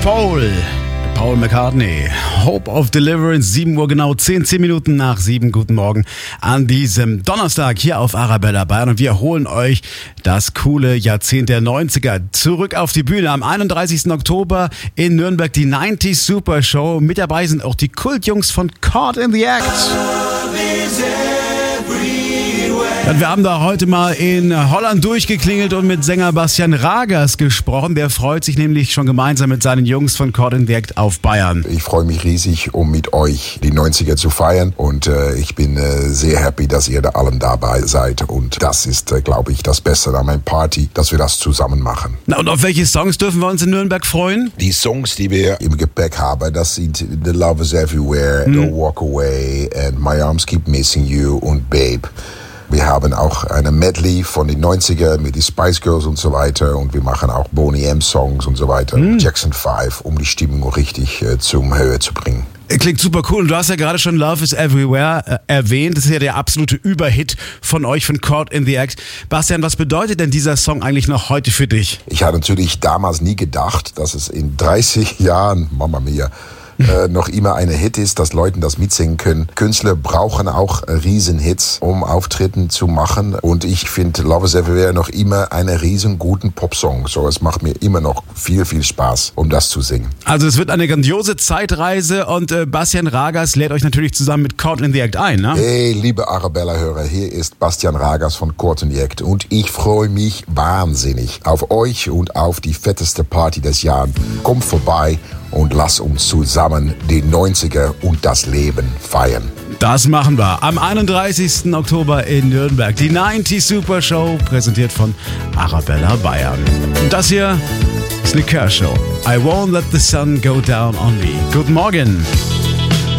Paul McCartney, Hope of Deliverance, 7 Uhr genau, 10 Minuten nach 7. Guten Morgen an diesem Donnerstag hier auf Arabella Bayern und wir holen euch das coole Jahrzehnt der 90er zurück auf die Bühne. Am 31. Oktober in Nürnberg die 90s Super Show. Mit dabei sind auch die Kultjungs von Caught in the Act. Und wir haben da heute mal in Holland durchgeklingelt und mit Sänger Bastian Ragers gesprochen. Der freut sich nämlich schon gemeinsam mit seinen Jungs von Caught in the Act auf Bayern. Ich freue mich riesig, um mit euch die 90er zu feiern und ich bin sehr happy, dass ihr da allen dabei seid und das ist, glaube ich, das Beste an meiner Party, dass wir das zusammen machen. Na, und auf welche Songs dürfen wir uns in Nürnberg freuen? Die Songs, die wir im Gepäck haben, das sind The Love is Everywhere, Don't Walk Away and My Arms Keep Missing You und Babe. Wir haben auch eine Medley von den 90er mit die Spice Girls und so weiter und wir machen auch Boney M Songs und so weiter. Jackson 5, um die Stimmung richtig zum Höhe zu bringen. Klingt super cool. Und du hast ja gerade schon Love is Everywhere erwähnt. Das ist ja der absolute Überhit von euch, von Caught in the Act. Bastian, was bedeutet denn dieser Song eigentlich noch heute für dich? Ich hatte natürlich damals nie gedacht, dass es in 30 Jahren, Mama Mia, noch immer eine Hit ist, dass Leute das mitsingen können. Künstler brauchen auch Riesenhits, um Auftritten zu machen. Und ich finde Love is Everywhere noch immer einen riesenguten Popsong. So, es macht mir immer noch viel, viel Spaß, um das zu singen. Also es wird eine grandiose Zeitreise und Bastian Ragers lädt euch natürlich zusammen mit Caught in the Act ein, ne? Hey, liebe Arabella-Hörer, hier ist Bastian Ragers von Caught in the Act und ich freue mich wahnsinnig auf euch und auf die fetteste Party des Jahres. Kommt vorbei und lass uns zusammen die 90er und das Leben feiern. Das machen wir am 31. Oktober in Nürnberg. Die 90s Super Show, präsentiert von Arabella Bayern. Und das hier ist eine Kershow. I won't let the sun go down on me. Guten Morgen.